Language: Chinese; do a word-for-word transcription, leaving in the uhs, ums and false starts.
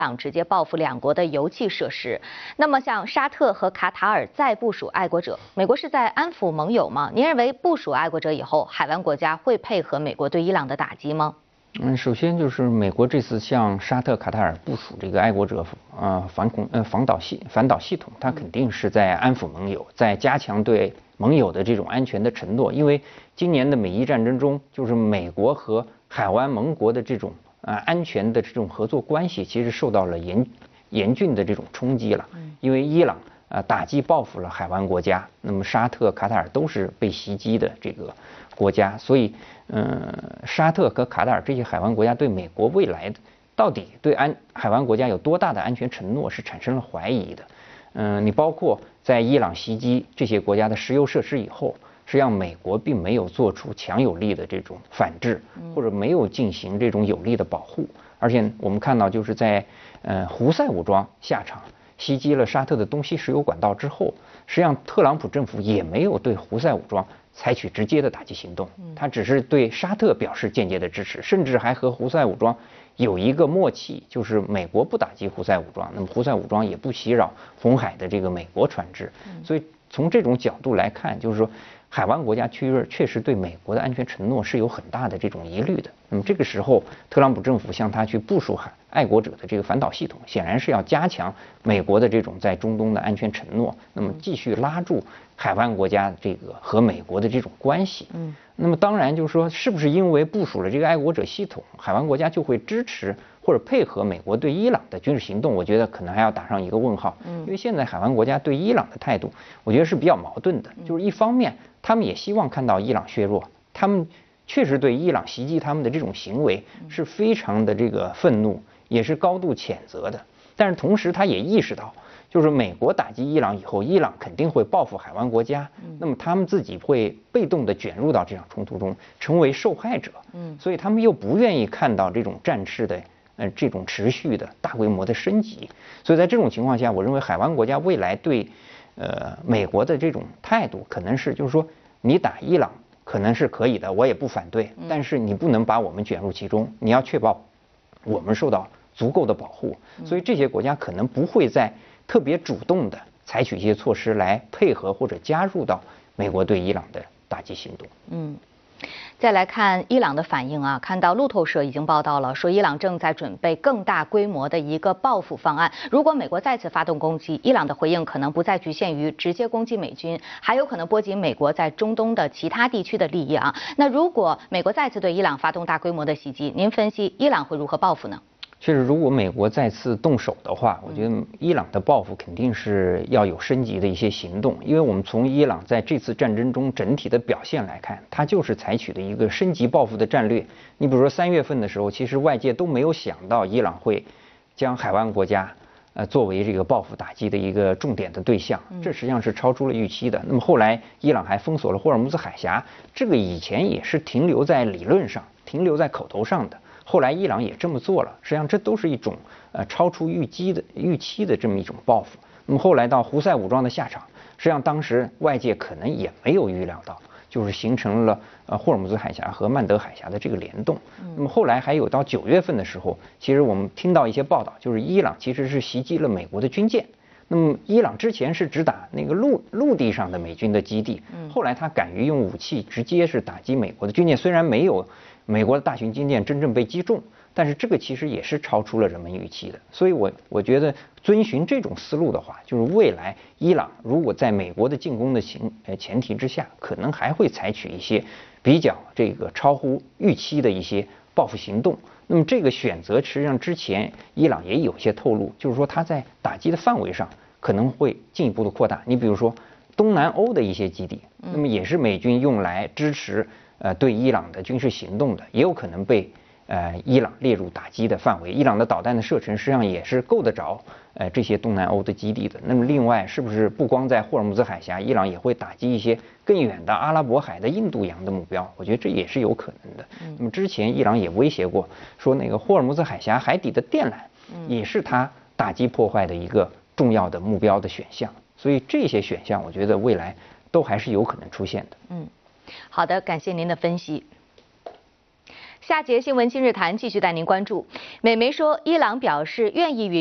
朗直接报复两国的油气设施。那么，像沙特和卡塔尔再部署爱国者，美国是在安抚盟友吗？您认为部署爱国者以后，海湾国家会配合美国对伊朗的打击吗？ 嗯，首先就是美国这次向沙特、卡塔尔部署这个爱国者呃反恐呃防导系反导系统，它肯定是在安抚盟友，在加强对盟友的这种安全的承诺。因为今年的美伊战争中，就是美国和海湾盟国的这种啊安全的这种合作关系，其实受到了严严峻的这种冲击了。因为伊朗啊打击报复了海湾国家，那么沙特、卡塔尔都是被袭击的这个国家，所以嗯，沙特和卡塔尔这些海湾国家对美国未来的到底对安海湾国家有多大的安全承诺是产生了怀疑的。嗯，你包括在伊朗袭击这些国家的石油设施以后，实际上美国并没有做出强有力的这种反制，或者没有进行这种有力的保护。而且我们看到，就是在呃胡塞武装下场袭击了沙特的东西石油管道之后，实际上特朗普政府也没有对胡塞武装采取直接的打击行动，他只是对沙特表示间接的支持，甚至还和胡塞武装有一个默契，就是美国不打击胡塞武装，那么胡塞武装也不袭扰红海的这个美国船只。所以从这种角度来看，就是说海湾国家确确实对美国的安全承诺是有很大的这种疑虑的。那么这个时候，特朗普政府向他去部署海爱国者的这个反导系统，显然是要加强美国的这种在中东的安全承诺，那么继续拉住海湾国家这个和美国的这种关系。嗯，那么当然就是说，是不是因为部署了这个爱国者系统，海湾国家就会支持或者配合美国对伊朗的军事行动？我觉得可能还要打上一个问号。嗯，因为现在海湾国家对伊朗的态度，我觉得是比较矛盾的。就是一方面，他们也希望看到伊朗削弱，他们确实对伊朗袭击他们的这种行为是非常的这个愤怒，也是高度谴责的。但是同时，他也意识到，就是美国打击伊朗以后，伊朗肯定会报复海湾国家，那么他们自己会被动的卷入到这场冲突中，成为受害者。嗯，所以他们又不愿意看到这种战事的呃这种持续的大规模的升级。所以在这种情况下，我认为海湾国家未来对呃美国的这种态度，可能是就是说，你打伊朗可能是可以的，我也不反对，但是你不能把我们卷入其中，你要确保我们受到足够的保护。所以这些国家可能不会在特别主动的采取一些措施来配合或者加入到美国对伊朗的打击行动。 嗯。再来看伊朗的反应啊，看到路透社已经报道了，说伊朗正在准备更大规模的一个报复方案。如果美国再次发动攻击，伊朗的回应可能不再局限于直接攻击美军，还有可能波及美国在中东的其他地区的利益啊。那如果美国再次对伊朗发动大规模的袭击，您分析伊朗会如何报复呢？ 确实，如果美国再次动手的话，我觉得伊朗的报复肯定是要有升级的一些行动。因为我们从伊朗在这次战争中整体的表现来看，它就是采取的一个升级报复的战略。你比如说三月份的时候，其实外界都没有想到伊朗会将海湾国家呃作为这个报复打击的一个重点的对象，这实际上是超出了预期的。那么后来伊朗还封锁了霍尔木兹海峡，这个以前也是停留在理论上、停留在口头上的。后来伊朗也这么做了，实际上这都是一种呃超出预期的预期的这么一种报复。那么后来到胡塞武装的下场，实际上当时外界可能也没有预料到，就是形成了呃霍尔木兹海峡和曼德海峡的这个联动。那么后来还有到九月份的时候，其实我们听到一些报道，就是伊朗其实是袭击了美国的军舰。那么伊朗之前是只打那个陆陆地上的美军的基地，后来他敢于用武器直接是打击美国的军舰，虽然没有美国的大型军舰真正被击中，但是这个其实也是超出了人们预期的。所以我我觉得遵循这种思路的话，就是未来伊朗如果在美国的进攻的情呃前提之下，可能还会采取一些比较这个超乎预期的一些报复行动。那么这个选择实际上之前伊朗也有些透露，就是说它在打击的范围上可能会进一步的扩大。你比如说东南欧的一些基地，那么也是美军用来支持呃对伊朗的军事行动的，也有可能被呃伊朗列入打击的范围。伊朗的导弹的射程实际上也是够得着呃这些东南欧的基地的。那么另外是不是不光在霍尔木兹海峡，伊朗也会打击一些更远的阿拉伯海的印度洋的目标？我觉得这也是有可能的。那么之前伊朗也威胁过，说那个霍尔木兹海峡海底的电缆也是它打击破坏的一个重要的目标的选项。所以这些选项我觉得未来都还是有可能出现的。 嗯，好的，感谢您的分析。 下节新闻今日谈继续带您关注。美媒说，伊朗表示愿意与